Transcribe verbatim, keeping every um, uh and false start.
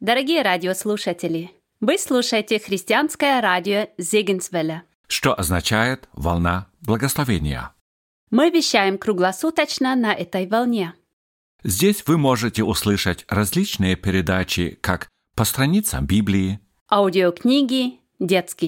Дорогие радиослушатели, вы слушаете христианское радио Зегенсвелля, что означает «волна благословения». Мы вещаем круглосуточно на этой волне. Здесь вы можете услышать различные передачи как по страницам Библии, Аудиокниги, детский